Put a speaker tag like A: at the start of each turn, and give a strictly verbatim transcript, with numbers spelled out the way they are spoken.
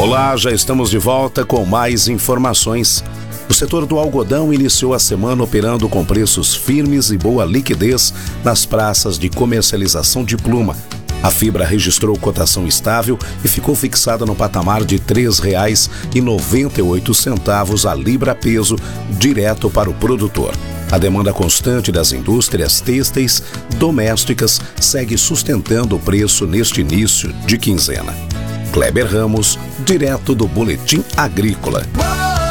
A: Olá, já estamos de volta com mais informações. O setor do algodão iniciou a semana operando com preços firmes e boa liquidez nas praças de comercialização de pluma. A fibra registrou cotação estável e ficou fixada no patamar de três reais e noventa e oito centavos a libra-peso, direto para o produtor. A demanda constante das indústrias têxteis domésticas segue sustentando o preço neste início de quinzena. Kleber Ramos, direto do Boletim Agrícola.